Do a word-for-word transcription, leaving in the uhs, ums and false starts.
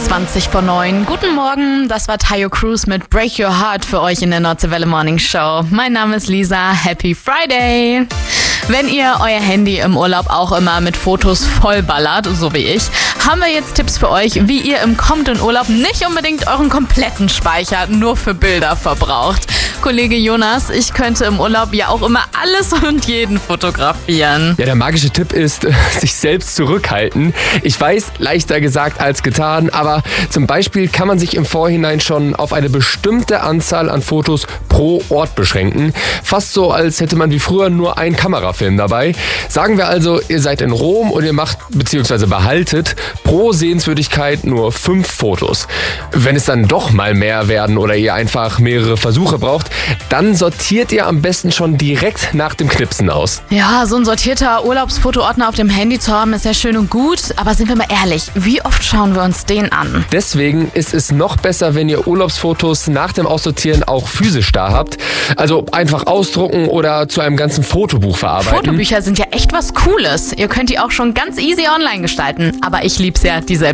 zwanzig vor neun. Guten Morgen, das war Tayo Cruz mit Break Your Heart für euch in der Nordseewelle Morning Show. Mein Name ist Lisa, Happy Friday! Wenn ihr euer Handy im Urlaub auch immer mit Fotos vollballert, so wie ich, haben wir jetzt Tipps für euch, wie ihr im kommenden Urlaub nicht unbedingt euren kompletten Speicher nur für Bilder verbraucht. Kollege Jonas, ich könnte im Urlaub ja auch immer alles und jeden fotografieren. Ja, der magische Tipp ist, sich selbst zurückhalten. Ich weiß, leichter gesagt als getan, aber zum Beispiel kann man sich im Vorhinein schon auf eine bestimmte Anzahl an Fotos pro Ort beschränken. Fast so, als hätte man wie früher nur einen Kamerafilm dabei. Sagen wir also, ihr seid in Rom und ihr macht bzw. behaltet pro Sehenswürdigkeit nur fünf Fotos. Wenn es dann doch mal mehr werden oder ihr einfach mehrere Versuche braucht, dann sortiert ihr am besten schon direkt nach dem Knipsen aus. Ja, so ein sortierter Urlaubsfotoordner auf dem Handy zu haben, ist ja schön und gut, aber sind wir mal ehrlich, wie oft schauen wir uns den an? Deswegen ist es noch besser, wenn ihr Urlaubsfotos nach dem Aussortieren auch physisch da habt. Also einfach ausdrucken oder zu einem ganzen Fotobuch verarbeiten. Fotobücher sind ja echt was Cooles. Ihr könnt die auch schon ganz easy online gestalten, aber ich lieb's ja, die selbst